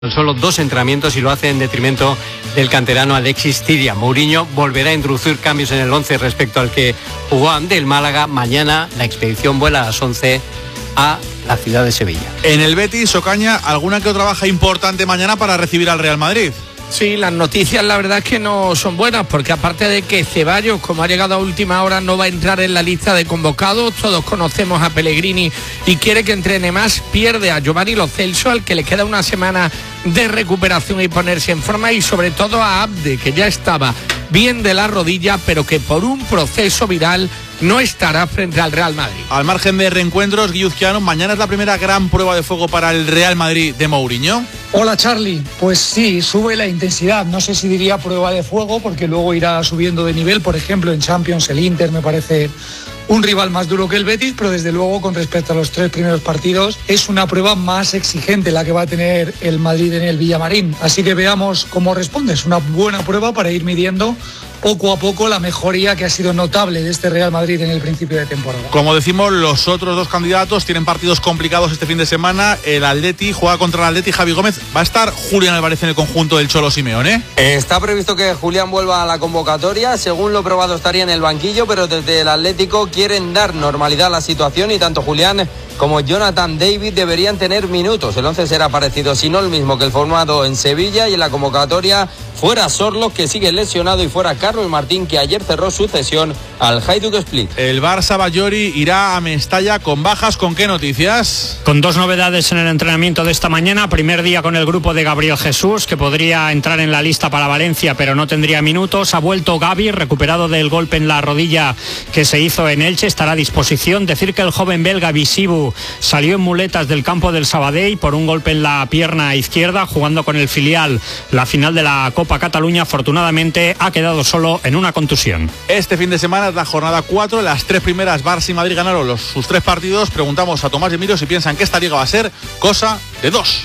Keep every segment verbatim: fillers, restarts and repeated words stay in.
Solo dos entrenamientos y lo hace en detrimento del canterano Alexis Tiria. Mourinho volverá a introducir cambios en el once respecto al que jugó ante el Málaga. Mañana la expedición vuela a las once a la ciudad de Sevilla. En el Betis, Ocaña, alguna que otra baja importante mañana para recibir al Real Madrid. Sí, las noticias la verdad es que no son buenas, porque aparte de que Ceballos, como ha llegado a última hora, no va a entrar en la lista de convocados, todos conocemos a Pellegrini y quiere que entrene más, pierde a Giovanni Lo Celso, al que le queda una semana de recuperación y ponerse en forma, y sobre todo a Abde, que ya estaba bien de la rodilla, pero que por un proceso viral no estará frente al Real Madrid. Al margen de reencuentros, Guilluzquiano, mañana es la primera gran prueba de fuego para el Real Madrid de Mourinho. Hola Charlie, pues sí, sube la intensidad, no sé si diría prueba de fuego porque luego irá subiendo de nivel, por ejemplo en Champions el Inter me parece un rival más duro que el Betis, pero desde luego con respecto a los tres primeros partidos es una prueba más exigente la que va a tener el Madrid en el Villamarín, así que veamos cómo responde, es una buena prueba para ir midiendo poco a poco la mejoría que ha sido notable de este Real Madrid en el principio de temporada. Como decimos, los otros dos candidatos tienen partidos complicados este fin de semana. El Atleti juega contra el Atleti. Javi Gómez, ¿va a estar Julián Álvarez en el conjunto del Cholo Simeone? Está previsto que Julián vuelva a la convocatoria. Según lo probado estaría en el banquillo, pero desde el Atlético quieren dar normalidad a la situación y tanto Julián como Jonathan David deberían tener minutos. El once será parecido, si no el mismo que el formado en Sevilla, y en la convocatoria fuera Sorloth, que sigue lesionado, y fuera Carlos Martín, que ayer cerró su cesión al Hajduk Split. El Barça Bayori irá a Mestalla con bajas. ¿Con qué noticias? Con dos novedades en el entrenamiento de esta mañana. Primer día con el grupo de Gabriel Jesús, que podría entrar en la lista para Valencia, pero no tendría minutos. Ha vuelto Gavi, recuperado del golpe en la rodilla que se hizo en Elche, estará a disposición. Decir que el joven belga Visibu salió en muletas del campo del Sabadell por un golpe en la pierna izquierda, jugando con el filial la final de la Copa Cataluña. Afortunadamente ha quedado solo en una contusión. Este fin de semana es la jornada cuatro, las tres primeras Barça y Madrid ganaron los, sus tres partidos. Preguntamos a Tomás y Emilio si piensan que esta liga va a ser cosa de dos.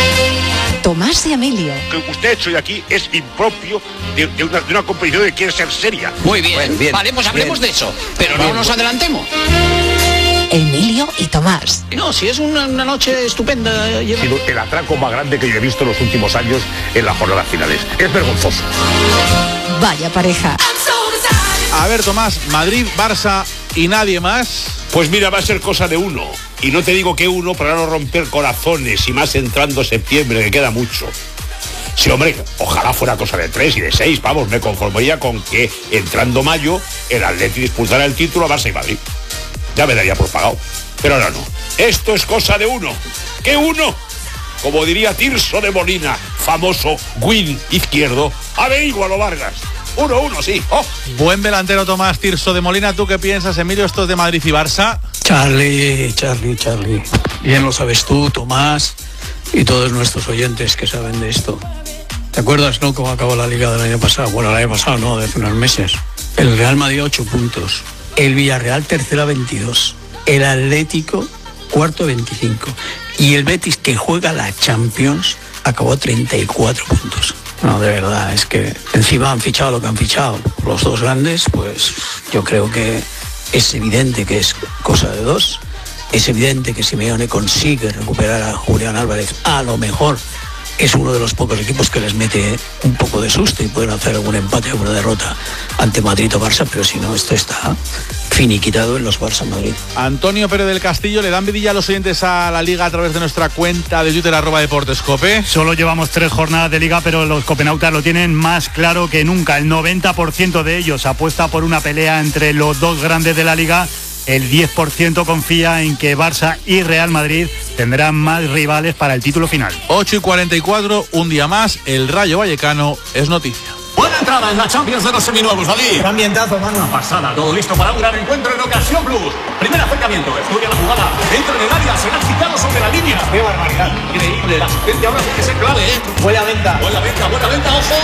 Tomás y Emilio. Lo que usted ha hecho hoy aquí es impropio de, de, una, de una competición que quiere ser seria. Muy bien, bueno, bien vale, pues hablemos bien. de eso, pero bien, no nos bien. adelantemos. Emilio y Tomás. No, si es una, una noche estupenda. Ha sido el atraco más grande que yo he visto en los últimos años en las jornadas finales. Es vergonzoso. Vaya pareja. A ver, Tomás, Madrid, Barça y nadie más. Pues mira, va a ser cosa de uno. Y no te digo que uno para no romper corazones, y más entrando septiembre, que queda mucho. Sí, hombre, ojalá fuera cosa de tres y de seis, vamos, me conformaría con que entrando mayo el Atleti disputara el título a Barça y Madrid. Ya me daría por pagado. Pero ahora no. Esto es cosa de uno. ¿Qué uno? Como diría Tirso de Molina, famoso win izquierdo, averígualo Vargas. Uno, uno, sí. Oh. Buen delantero Tomás Tirso de Molina. ¿Tú qué piensas, Emilio, estos de Madrid y Barça? Charlie, Charlie, Charlie. Bien lo sabes tú, Tomás, y todos nuestros oyentes que saben de esto. ¿Te acuerdas, no, cómo acabó la liga del año pasado? Bueno, el año pasado no, de hace unos meses. El Real Madrid ocho puntos. El Villarreal tercero veintidós. El Atlético cuarto veinticinco. Y el Betis, que juega la Champions, acabó treinta y cuatro puntos. No, de verdad, es que encima han fichado lo que han fichado. Los dos grandes, pues yo creo que es evidente que es cosa de dos. Es evidente que Simeone consigue recuperar a Julián Álvarez. A lo mejor es uno de los pocos equipos que les mete un poco de susto y pueden hacer algún empate o una derrota ante Madrid o Barça, pero si no, esto está finiquitado en los Barça-Madrid. Antonio Pérez del Castillo, ¿le dan vidilla a los oyentes a la liga a través de nuestra cuenta de Twitter, arroba Deportescope? Solo llevamos tres jornadas de liga, pero los copenautas lo tienen más claro que nunca. El noventa por ciento de ellos apuesta por una pelea entre los dos grandes de la liga. El diez por ciento confía en que Barça y Real Madrid tendrán más rivales para el título final. ocho y cuarenta y cuatro, un día más, el Rayo Vallecano es noticia. Buena entrada en la Champions de los seminuevos, David. Qué ambientazo, mano. Una pasada, todo listo para un gran encuentro en Ocasión Plus. Primer acercamiento, estudia la jugada, entra en el área, será quitado sobre la línea. Qué barbaridad. Increíble, la asistencia ahora tiene que ser clave, ¿eh? Buena venta. Buena venta, buena venta, ojo.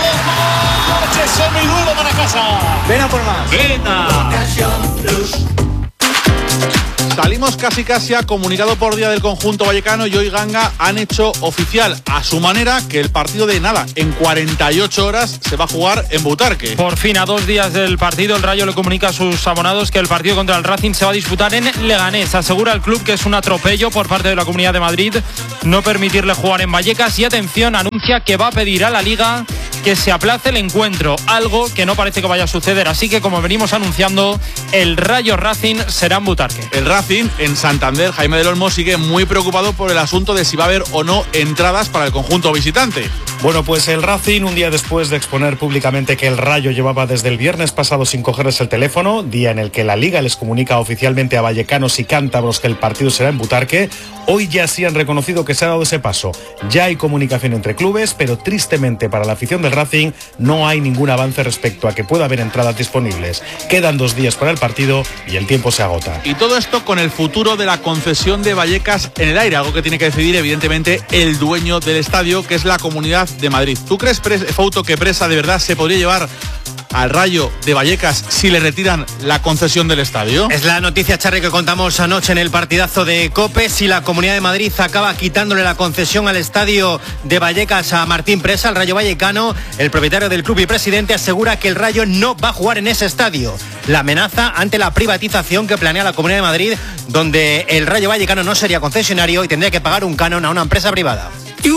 Coche seminuevo para casa. Ven a por más. Ven a Ocasión Plus. Salimos casi casi a comunicado por día del conjunto vallecano y hoy Ganga han hecho oficial a su manera que el partido de nada, en cuarenta y ocho horas se va a jugar en Butarque. Por fin, a dos días del partido, el Rayo le comunica a sus abonados que el partido contra el Racing se va a disputar en Leganés. Asegura el club que es un atropello por parte de la Comunidad de Madrid no permitirle jugar en Vallecas y atención, anuncia que va a pedir a la Liga que se aplace el encuentro, algo que no parece que vaya a suceder. Así que, como venimos anunciando, el Rayo Racing será en Butarque. El Racing en Santander, Jaime del Olmo sigue muy preocupado por el asunto de si va a haber o no entradas para el conjunto visitante. Bueno, pues el Racing, un día después de exponer públicamente que el Rayo llevaba desde el viernes pasado sin cogerles el teléfono, día en el que la Liga les comunica oficialmente a vallecanos y cántabros que el partido será en Butarque, hoy ya sí han reconocido que se ha dado ese paso. Ya hay comunicación entre clubes, pero tristemente para la afición del Racing no hay ningún avance respecto a que pueda haber entradas disponibles. Quedan dos días para el partido y el tiempo se agota. Y todo esto con el futuro de la concesión de Vallecas en el aire, algo que tiene que decidir evidentemente el dueño del estadio, que es la Comunidad de Madrid. ¿Tú crees, Fouto, que Presa de verdad se podría llevar al Rayo de Vallecas si le retiran la concesión del estadio? Es la noticia, Charly, que contamos anoche en el partidazo de COPE. Si la Comunidad de Madrid acaba quitándole la concesión al estadio de Vallecas a Martín Presa, al Rayo Vallecano, el propietario del club y presidente asegura que el Rayo no va a jugar en ese estadio. La amenaza ante la privatización que planea la Comunidad de Madrid, donde el Rayo Vallecano no sería concesionario y tendría que pagar un canon a una empresa privada.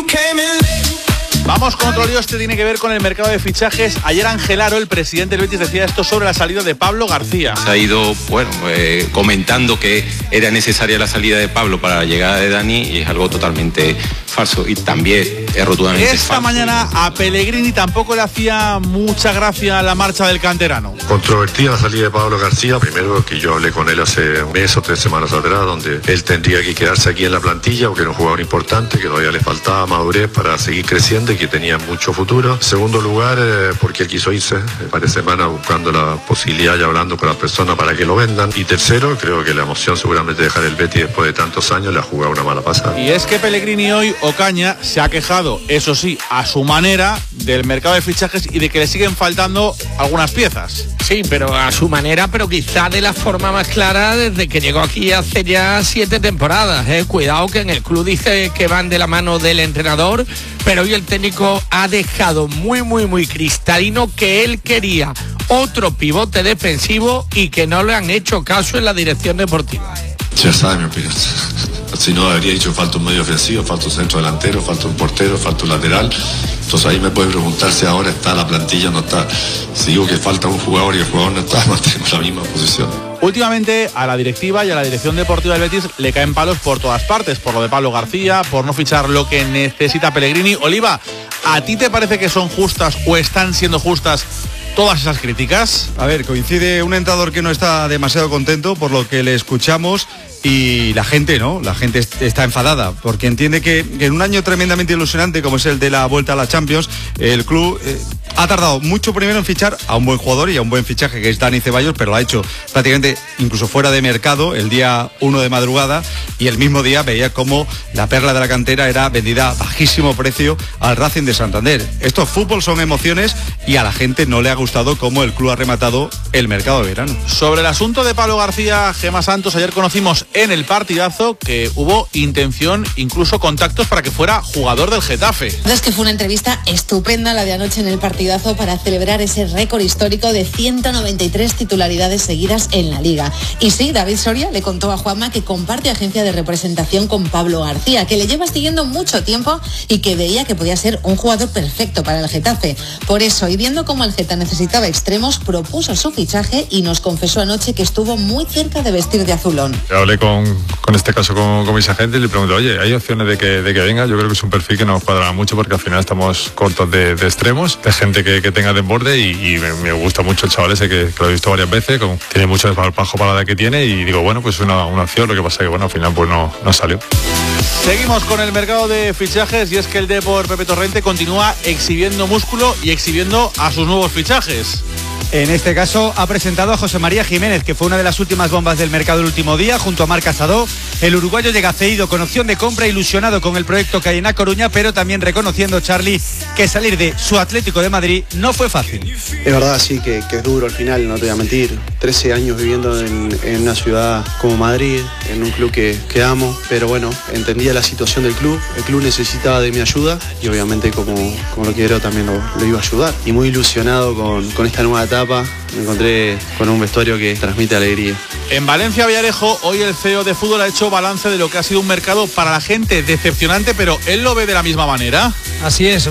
Vamos con otro lío, este tiene que ver con el mercado de fichajes. Ayer Ángel Aro, el presidente del Betis, decía esto sobre la salida de Pablo García. Se ha ido, bueno, eh, comentando que era necesaria la salida de Pablo para la llegada de Dani y es algo totalmente falso y también es rotundamente Esta falso. mañana a Pellegrini tampoco le hacía mucha gracia la marcha del canterano. Controvertida la salida de Pablo García, primero que yo hablé con él hace un mes o tres semanas atrás, donde él tendría que quedarse aquí en la plantilla porque era un jugador importante, que todavía le faltaba madurez para seguir creciendo y que tenía mucho futuro. Segundo lugar, eh, porque él quiso irse, eh, varias semanas buscando la posibilidad y hablando con las personas para que lo vendan. Y tercero, creo que la emoción seguramente de dejar el Betis después de tantos años le ha jugado una mala pasada. Y es que Pellegrini hoy, Ocaña, se ha quejado, eso sí, a su manera, del mercado de fichajes y de que le siguen faltando algunas piezas. Sí, pero a su manera, pero quizá de la forma más clara desde que llegó aquí hace ya siete temporadas. ¿eh? Cuidado que en el club dice que van de la mano del entrenador, pero hoy el técnico ha dejado muy, muy, muy cristalino que él quería otro pivote defensivo y que no le han hecho caso en la dirección deportiva. Ya sabe mi opinión. Si no, habría dicho falta un medio ofensivo, falta un centro delantero, falta un portero, falta un lateral. Entonces ahí me puede preguntar si ahora está la plantilla o no está. Si digo que falta un jugador y el jugador no está, mantenemos la misma posición. Últimamente a la directiva y a la dirección deportiva del Betis le caen palos por todas partes, por lo de Pablo García, por no fichar lo que necesita Pellegrini. Oliva, ¿a ti te parece que son justas o están siendo justas todas esas críticas? A ver, coincide un entrenador que no está demasiado contento por lo que le escuchamos y la gente, ¿no? La gente está enfadada porque entiende que, que en un año tremendamente ilusionante como es el de la vuelta a la Champions, el club eh, ha tardado mucho primero en fichar a un buen jugador y a un buen fichaje que es Dani Ceballos, pero lo ha hecho prácticamente incluso fuera de mercado el día uno de madrugada y el mismo día veía como la perla de la cantera era vendida a bajísimo precio al Racing de Santander. Esto es fútbol, son emociones y a la gente no le ha gustado cómo el club ha rematado el mercado de verano. Sobre el asunto de Pablo García, Gemma Santos, ayer conocimos en el partidazo que hubo intención, incluso contactos para que fuera jugador del Getafe. Es que fue una entrevista estupenda la de anoche en el partidazo para celebrar ese récord histórico de ciento noventa y tres titularidades seguidas en la Liga. Y sí, David Soria le contó a Juanma que comparte agencia de representación con Pablo García, que le lleva siguiendo mucho tiempo y que veía que podía ser un jugador perfecto para el Getafe. Por eso, y viendo cómo el Geta necesitaba extremos, propuso su fichaje y nos confesó anoche que estuvo muy cerca de vestir de azulón. Hablé con, con este caso con, con mis agentes y le pregunté, oye, ¿hay opciones de que, de que venga? Yo creo que es un perfil que nos cuadrará mucho porque al final estamos cortos de, de extremos, de gente que, que tenga desborde y, y me, me gusta mucho el chaval ese que, que lo he visto varias veces, con, tiene mucho desparpajo para la edad que tiene y digo, bueno, pues es una, una opción, lo que pasa que bueno, al final pues no, no salió. Seguimos con el mercado de fichajes y es que el Depor Pepe Torrente continúa exhibiendo músculo y exhibiendo a sus nuevos fichajes. En este caso ha presentado a José María Jiménez, que fue una de las últimas bombas del mercado el último día, junto a Marc Casado. El uruguayo llega cedido con opción de compra, ilusionado con el proyecto que hay en A Coruña, pero también reconociendo, Charlie, que salir de su Atlético de Madrid no fue fácil. Es verdad, sí, que, que es duro al final, no te voy a mentir. trece años viviendo en, en una ciudad como Madrid, en un club que, que amo, pero bueno, entendía la situación del club. El club necesitaba de mi ayuda y obviamente como, como lo quiero también lo, lo iba a ayudar. Y muy ilusionado con, con esta nueva etapa. Me encontré con un vestuario que transmite alegría. En Valencia Villarejo, hoy el C E O de fútbol ha hecho balance de lo que ha sido un mercado para la gente decepcionante, pero él lo ve de la misma manera. Así es.